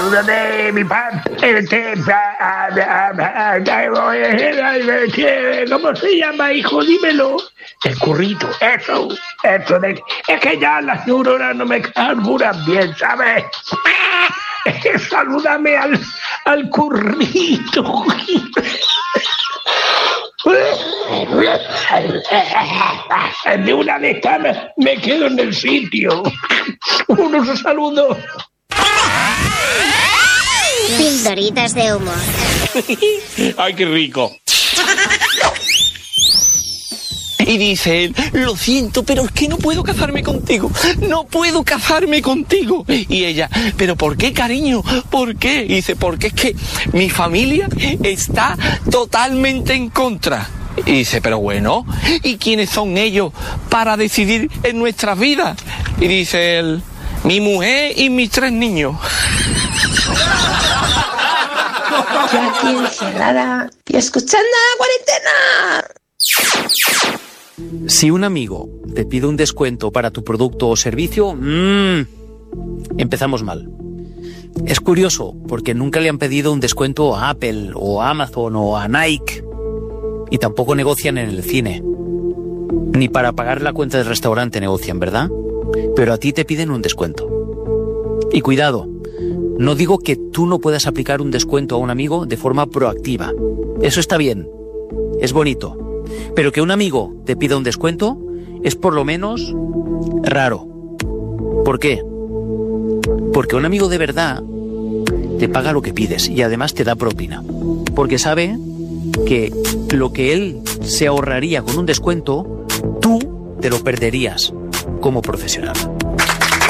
salúdame, mi pan. ¿Cómo se llama, hijo? Dímelo. El currito, eso. Es que ya las neuronas no me carburan bien, ¿sabes? Salúdame al currito. De una de estas me quedo en el sitio. Unos saludos. Pildoritas de humor. ¡Ay, qué rico! Y dice él, lo siento, pero es que no puedo casarme contigo. No puedo casarme contigo. Y ella, ¿pero por qué, cariño? ¿Por qué? Y dice, porque es que mi familia está totalmente en contra. Y dice, pero bueno, ¿y quiénes son ellos para decidir en nuestras vidas? Y dice él, mi mujer y mis 3 niños. Yo aquí encerrada y escuchando la cuarentena. Si un amigo te pide un descuento para tu producto o servicio, empezamos mal. Es curioso, porque nunca le han pedido un descuento a Apple, o a Amazon, o a Nike. Y tampoco negocian en el cine. Ni para pagar la cuenta del restaurante negocian, ¿verdad? Pero a ti te piden un descuento. Y cuidado, no digo que tú no puedas aplicar un descuento a un amigo de forma proactiva. Eso está bien, es bonito. Pero que un amigo te pida un descuento es por lo menos raro. ¿Por qué? Porque un amigo de verdad te paga lo que pides y además te da propina. Porque sabe que lo que él se ahorraría con un descuento, tú te lo perderías como profesional.